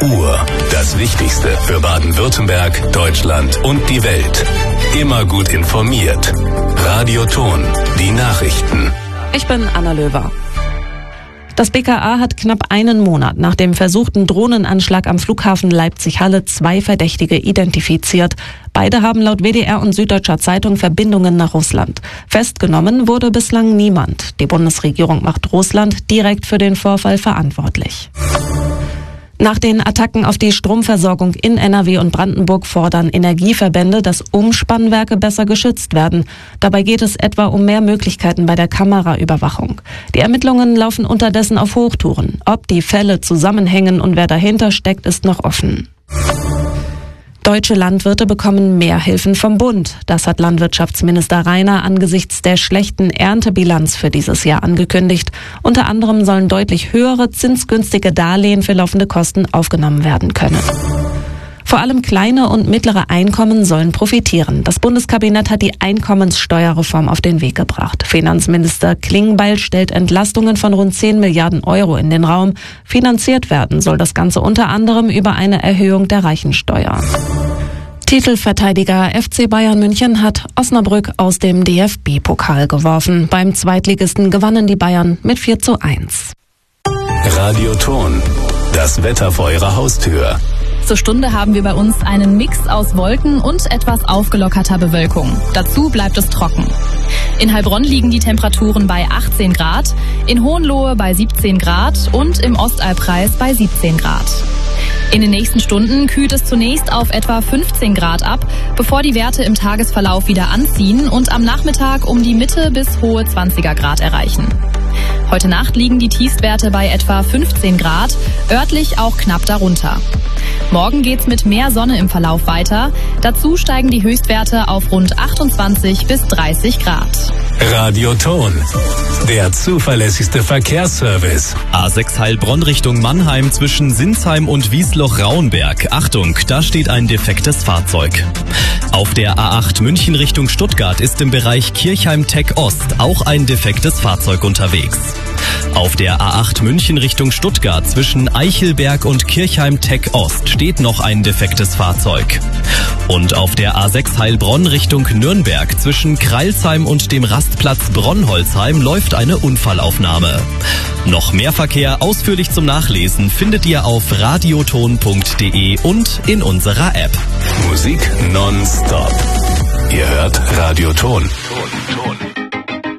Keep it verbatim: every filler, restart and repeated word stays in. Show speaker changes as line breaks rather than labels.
Uhr. Das Wichtigste für Baden-Württemberg, Deutschland und die Welt. Immer gut informiert. Radio Ton. Die Nachrichten.
Ich bin Anna Löwer. Das B K A hat knapp einen Monat nach dem versuchten Drohnenanschlag am Flughafen Leipzig-Halle zwei Verdächtige identifiziert. Beide haben laut W D R und Süddeutscher Zeitung Verbindungen nach Russland. Festgenommen wurde bislang niemand. Die Bundesregierung macht Russland direkt für den Vorfall verantwortlich. Nach den Attacken auf die Stromversorgung in N R W und Brandenburg fordern Energieverbände, dass Umspannwerke besser geschützt werden. Dabei geht es etwa um mehr Möglichkeiten bei der Kameraüberwachung. Die Ermittlungen laufen unterdessen auf Hochtouren. Ob die Fälle zusammenhängen und wer dahinter steckt, ist noch offen. Deutsche Landwirte bekommen mehr Hilfen vom Bund. Das hat Landwirtschaftsminister Rainer angesichts der schlechten Erntebilanz für dieses Jahr angekündigt. Unter anderem sollen deutlich höhere zinsgünstige Darlehen für laufende Kosten aufgenommen werden können. Vor allem kleine und mittlere Einkommen sollen profitieren. Das Bundeskabinett hat die Einkommenssteuerreform auf den Weg gebracht. Finanzminister Klingbeil stellt Entlastungen von rund zehn Milliarden Euro in den Raum. Finanziert werden soll das Ganze unter anderem über eine Erhöhung der Reichensteuer. Titelverteidiger F C Bayern München hat Osnabrück aus dem D F B-Pokal geworfen. Beim Zweitligisten gewannen die Bayern mit vier zu eins.
Radio Ton. Das Wetter vor Ihrer Haustür.
Zur Stunde haben wir bei uns einen Mix aus Wolken und etwas aufgelockerter Bewölkung. Dazu bleibt es trocken. In Heilbronn liegen die Temperaturen bei achtzehn Grad, in Hohenlohe bei siebzehn Grad und im Ostalbkreis bei siebzehn Grad. In den nächsten Stunden kühlt es zunächst auf etwa fünfzehn Grad ab, bevor die Werte im Tagesverlauf wieder anziehen und am Nachmittag um die Mitte bis hohe zwanziger Grad erreichen. Heute Nacht liegen die Tiefstwerte bei etwa fünfzehn Grad, örtlich auch knapp darunter. Morgen geht's mit mehr Sonne im Verlauf weiter. Dazu steigen die Höchstwerte auf rund achtundzwanzig bis dreißig Grad.
Radio Ton. Der zuverlässigste Verkehrsservice.
A sechs Heilbronn Richtung Mannheim zwischen Sinsheim und Wiesloch-Rauenberg. Achtung, da steht ein defektes Fahrzeug. Auf der A acht München Richtung Stuttgart ist im Bereich Kirchheim-Tech Ost auch ein defektes Fahrzeug unterwegs. Auf der A acht München Richtung Stuttgart zwischen Eichelberg und Kirchheim-Tech Ost steht noch ein defektes Fahrzeug. Und auf der A sechs Heilbronn Richtung Nürnberg zwischen Kreilsheim und dem Rastplatz Bronnholzheim läuft eine Unfallaufnahme. Noch mehr Verkehr ausführlich zum Nachlesen findet ihr auf radioton punkt de und in unserer App.
Musik nonstop. Ihr hört Radio Ton. Ton, Ton.